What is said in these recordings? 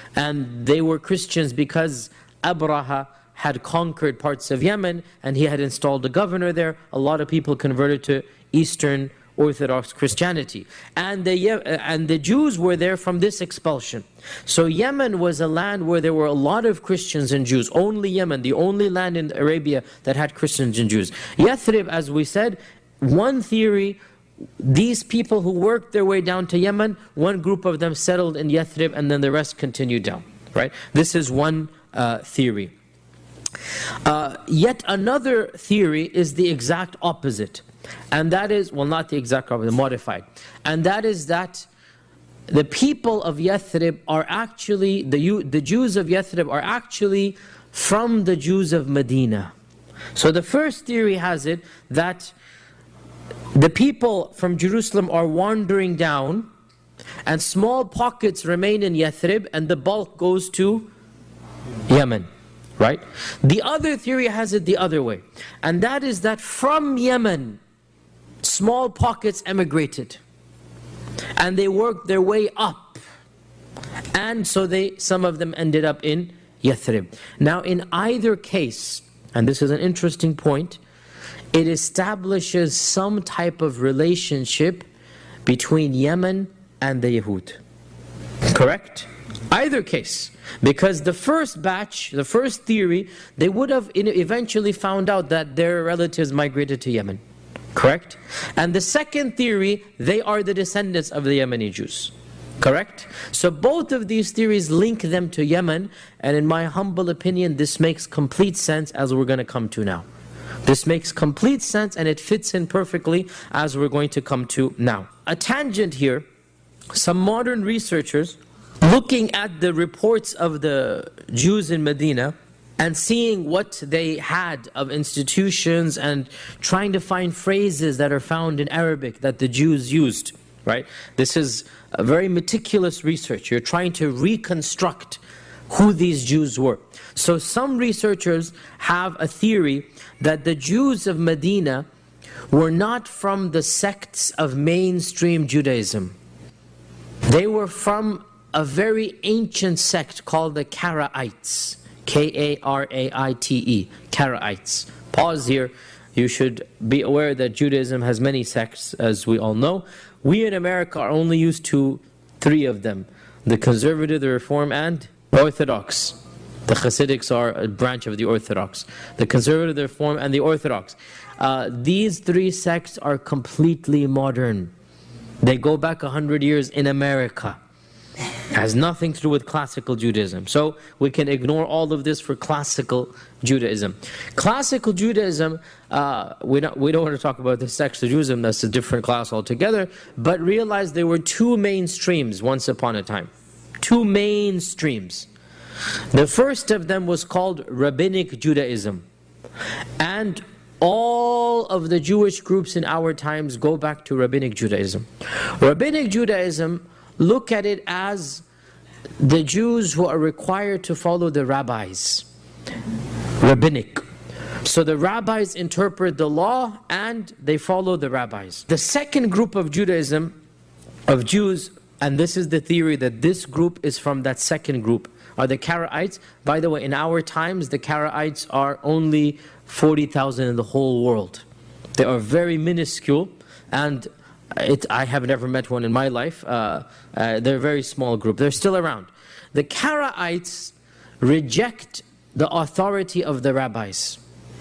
And they were Christians because Abraha had conquered parts of Yemen and he had installed a governor there. A lot of people converted to Eastern Orthodox Christianity. And the Jews were there from this expulsion. So Yemen was a land where there were a lot of Christians and Jews. Only Yemen, the only land in Arabia that had Christians and Jews. Yathrib, as we said, one theory, these people who worked their way down to Yemen, one group of them settled in Yathrib and then the rest continued down. Right? This is one theory. Yet another theory is the exact opposite. And that is, well, not the exact opposite, modified. And that is that the people of Yathrib are actually, the Jews of Yathrib are actually from the Jews of Medina. So the first theory has it that the people from Jerusalem are wandering down and small pockets remain in Yathrib and the bulk goes to Yemen. Right? The other theory has it the other way. And that is that from Yemen, small pockets emigrated. And they worked their way up. And so some of them ended up in Yathrib. Now in either case, and this is an interesting point, it establishes some type of relationship between Yemen and the Yahud. Correct? Either case. Because the first batch, the first theory, they would have eventually found out that their relatives migrated to Yemen. Correct? And the second theory, they are the descendants of the Yemeni Jews. Correct? So both of these theories link them to Yemen, and in my humble opinion, this makes complete sense as we're going to come to now. This makes complete sense and it fits in perfectly as we're going to come to now. A tangent here, some modern researchers looking at the reports of the Jews in Medina and seeing what they had of institutions and trying to find phrases that are found in Arabic that the Jews used, right? This is a very meticulous research. You're trying to reconstruct who these Jews were. So some researchers have a theory that the Jews of Medina were not from the sects of mainstream Judaism. They were from a very ancient sect called the Karaites. K-A-R-A-I-T-E. Karaites. Pause here. You should be aware that Judaism has many sects, as we all know. We in America are only used to 3 of them. The Conservative, the Reform, and Orthodox. The Hasidics are a branch of the Orthodox. The Conservative, the Reform, and the Orthodox. These 3 sects are completely modern. They go back 100 years in America. Has nothing to do with classical Judaism. So we can ignore all of this for classical Judaism. Classical Judaism, we don't want to talk about the sects of Judaism, that's a different class altogether, but realize there were 2 main streams once upon a time. 2 main streams. The first of them was called Rabbinic Judaism. And all of the Jewish groups in our times go back to Rabbinic Judaism. Rabbinic Judaism, look at it as the Jews who are required to follow the rabbis. Rabbinic. So the rabbis interpret the law and they follow the rabbis. The second group of Judaism, of Jews, and this is the theory that this group is from that second group, are the Karaites. By the way, in our times, the Karaites are only 40,000 in the whole world. They are very minuscule, and I have never met one in my life. They're a very small group. They're still around. The Karaites reject the authority of the rabbis.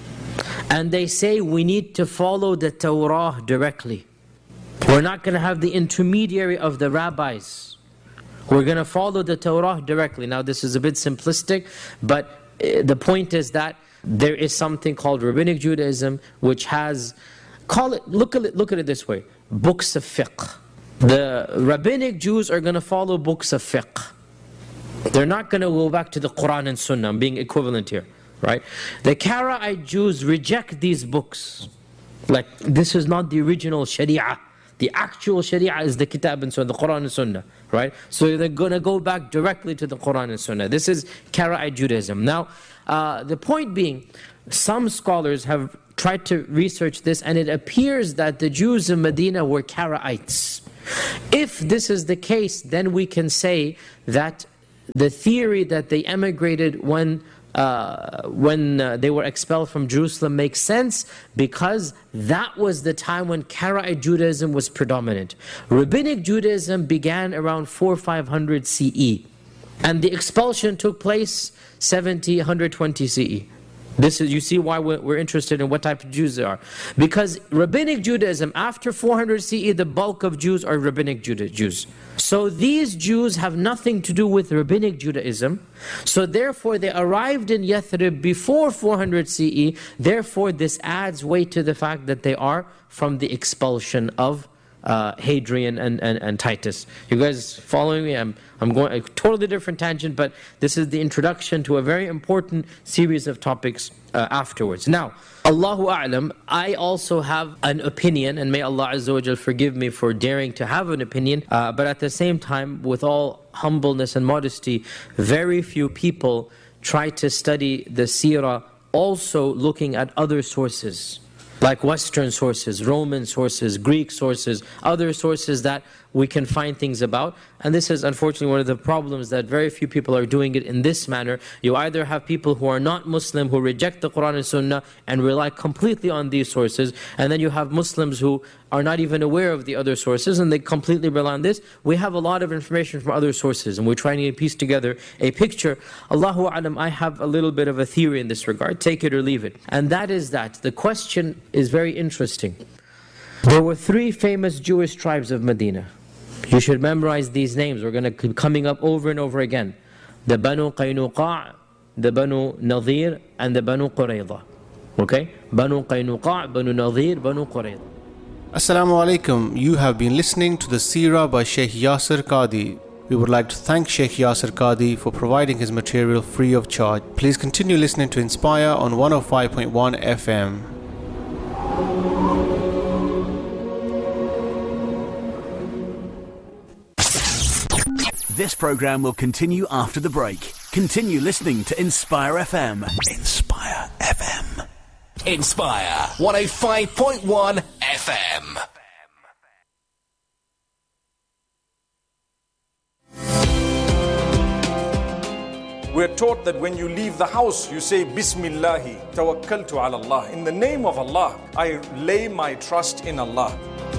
And they say we need to follow the Torah directly. We're not going to have the intermediary of the rabbis. We're going to follow the Torah directly. Now this is a bit simplistic, but the point is that there is something called Rabbinic Judaism which has, look at it this way, books of fiqh. The Rabbinic Jews are going to follow books of fiqh. They're not going to go back to the Quran and Sunnah. I'm being equivalent here, right? The Karaite Jews reject these books. Like, this is not the original Sharia. The actual Sharia is the Kitab and Sunnah, the Quran and Sunnah, right? So they're going to go back directly to the Quran and Sunnah. This is Karaite Judaism. Now, the point being, some scholars have tried to research this, and it appears that the Jews in Medina were Karaites. If this is the case, then we can say that the theory that they emigrated when they were expelled from Jerusalem makes sense, because that was the time when Karaite Judaism was predominant. Rabbinic Judaism began around 400-500 CE, and the expulsion took place 120 CE. This is, you see why we're interested in what type of Jews they are. Because Rabbinic Judaism, after 400 CE, the bulk of Jews are Rabbinic Jews. So these Jews have nothing to do with Rabbinic Judaism. So therefore they arrived in Yathrib before 400 CE. Therefore this adds weight to the fact that they are from the expulsion of Hadrian and Titus. You guys following me? I'm going a totally different tangent, but this is the introduction to a very important series of topics afterwards. Now, Allahu A'lam, I also have an opinion, and may Allah Azza wa Jal forgive me for daring to have an opinion, but at the same time, with all humbleness and modesty, very few people try to study the seerah also looking at other sources, like Western sources, Roman sources, Greek sources, other sources that we can find things about. And this is unfortunately one of the problems, that very few people are doing it in this manner. You either have people who are not Muslim, who reject the Quran and Sunnah and rely completely on these sources, and then you have Muslims who are not even aware of the other sources and they completely rely on this. We have a lot of information from other sources and we're trying to piece together a picture. Allahu A'lam, I have a little bit of a theory in this regard, take it or leave it. And that is that the question is very interesting. There were 3 famous Jewish tribes of Medina. You should memorize these names. We're going to keep coming up over and over again. The Banu Qaynuqa', the Banu Nadir, and the Banu Qurayza. Okay? Banu Qaynuqa', Banu Nadir, Banu Qurayza. Assalamu alaikum. You have been listening to the Seerah by Sheikh Yasir Qadhi. We would like to thank Sheikh Yasir Qadhi for providing his material free of charge. Please continue listening to Inspire on 105.1 FM. This program will continue after the break. Continue listening to Inspire FM. Inspire FM. Inspire 105.1 FM. We're taught that when you leave the house, you say, Bismillahi, tawakkaltu ala Allah. In the name of Allah, I lay my trust in Allah.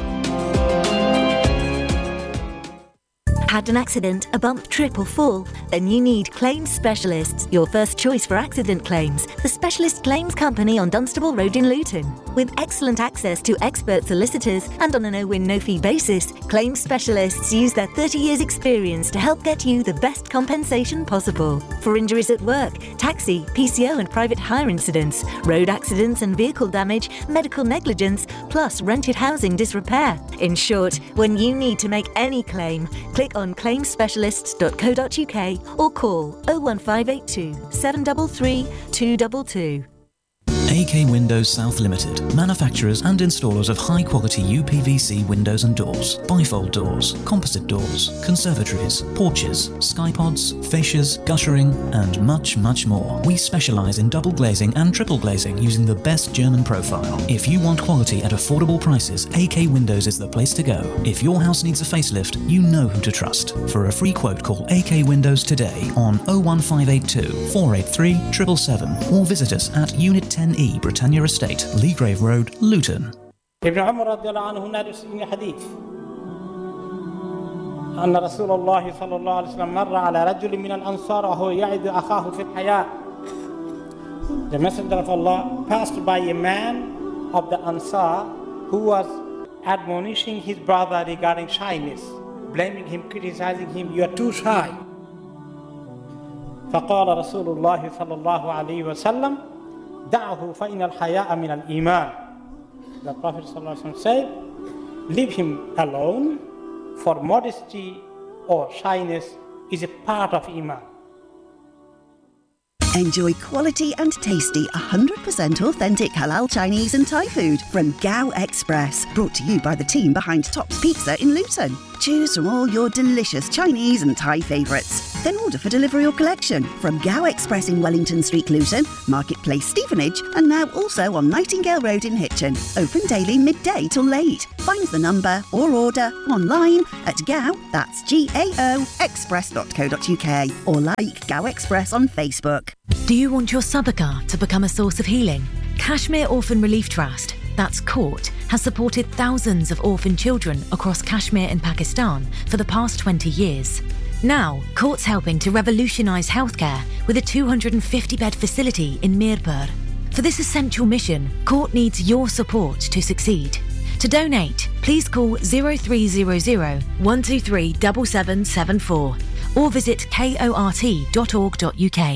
Had an accident, a bump, trip or fall? Then you need Claims Specialists, your first choice for accident claims. The specialist claims company on Dunstable Road in Luton. With excellent access to expert solicitors and on a no-win, no-fee basis, Claims Specialists use their 30 years experience to help get you the best compensation possible. For injuries at work, taxi, PCO and private hire incidents, road accidents and vehicle damage, medical negligence, plus rented housing disrepair. In short, when you need to make any claim, click on claimspecialists.co.uk or call 01582 733 222. AK Windows South Limited, manufacturers and installers of high-quality UPVC windows and doors, bifold doors, composite doors, conservatories, porches, skypods, fascias, guttering, and much, much more. We specialise in double glazing and triple glazing using the best German profile. If you want quality at affordable prices, AK Windows is the place to go. If your house needs a facelift, you know who to trust. For a free quote, call AK Windows today on 01582 483 777 or visit us at Unit 10E, Britannia Estate, Leagrave Road, Luton. ابن عمر رضي الله عنه نرس حديث أن رسول الله صلى الله عليه وسلم مر على رجل من الأنصار وهو يعد أخاه في الحياة. The Messenger of Allah passed by a man of the Ansar who was admonishing his brother regarding shyness, blaming him, criticizing him, you are too shy. فقال رسول الله صلى الله عليه وسلم دعه فإن الحياء من الإيمان. The Prophet ﷺ said, leave him alone, for modesty or shyness is a part of Iman. Enjoy quality and tasty 100% authentic halal Chinese and Thai food from Gao Express, brought to you by the team behind Top's Pizza in Luton. Choose from all your delicious Chinese and Thai favourites. Then order for delivery or collection from Gao Express in Wellington Street, Luton, Marketplace, Stevenage, and now also on Nightingale Road in Hitchin. Open daily midday till late. Find the number or order online at Gao, that's GAO, express.co.uk, or like Gao Express on Facebook. Do you want your Sabaka to become a source of healing? Kashmir Orphan Relief Trust, that's COURT, has supported thousands of orphan children across Kashmir and Pakistan for the past 20 years. Now, COURT's helping to revolutionise healthcare with a 250-bed facility in Mirpur. For this essential mission, COURT needs your support to succeed. To donate, please call 0300 123 7774 or visit kort.org.uk.